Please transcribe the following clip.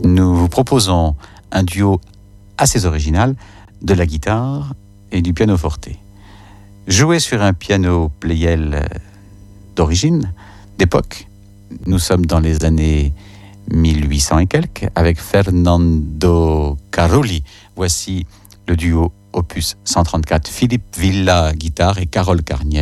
nous vous proposons un duo assez original de la guitare et du pianoforte. Joué sur un piano Pleyel d'origine, d'époque, nous sommes dans les années 1800 et quelques, avec Fernando Caroli. Voici le duo opus 134, Philippe Villa, guitare, et Carole Carniel,